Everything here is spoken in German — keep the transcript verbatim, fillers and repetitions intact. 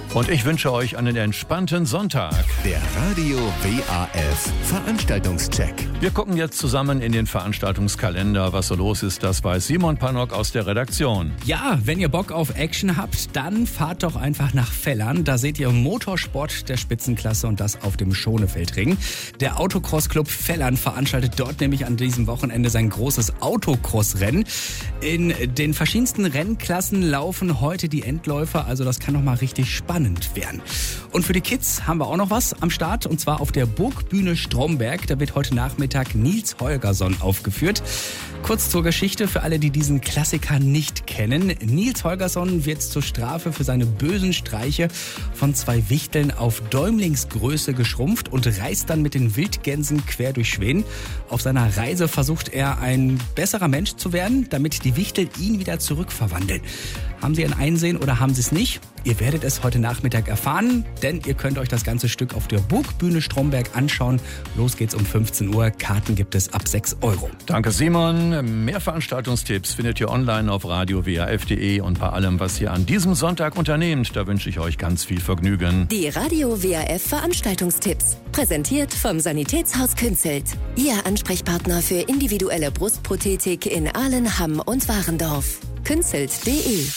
Und ich wünsche euch einen entspannten Sonntag. Der Radio W A F Veranstaltungscheck. Wir gucken jetzt zusammen in den Veranstaltungskalender. Was so los ist, das weiß Simon Pannock aus der Redaktion. Ja, wenn ihr Bock auf Action habt, dann fahrt doch einfach nach Vellern. Da seht ihr Motorsport der Spitzenklasse und das auf dem Schonefeldring. Der Autocross-Club Vellern veranstaltet dort nämlich an diesem Wochenende sein großes Autocross-Rennen. In den verschiedensten Rennklassen laufen heute die Endläufer, also das kann noch mal richtig spannend werden. Und für die Kids haben wir auch noch was am Start, und zwar auf der Burgbühne Stromberg. Da wird heute Nachmittag Nils Holgersson aufgeführt. Kurz zur Geschichte für alle, die diesen Klassiker nicht kennen. Nils Holgersson wird zur Strafe für seine bösen Streiche von zwei Wichteln auf Däumlingsgröße geschrumpft und reist dann mit den Wildgänsen quer durch Schweden. Auf seiner Reise versucht er, ein besserer Mensch zu werden, damit die Wichtel ihn wieder zurückverwandeln. Haben Sie ein Einsehen oder haben Sie es nicht? Ihr werdet es heute Nachmittag erfahren, denn ihr könnt euch das ganze Stück auf der Burgbühne Stromberg anschauen. Los geht's um fünfzehn Uhr. Karten gibt es ab sechs Euro. Danke, Simon. Mehr Veranstaltungstipps findet ihr online auf radio w a f punkt de, und bei allem, was ihr an diesem Sonntag unternehmt, da wünsche ich euch ganz viel Vergnügen. Die Radio W A F Veranstaltungstipps. Präsentiert vom Sanitätshaus Künzelt. Ihr Ansprechpartner für individuelle Brustprothetik in Ahlen, Hamm und Warendorf. künzelt punkt de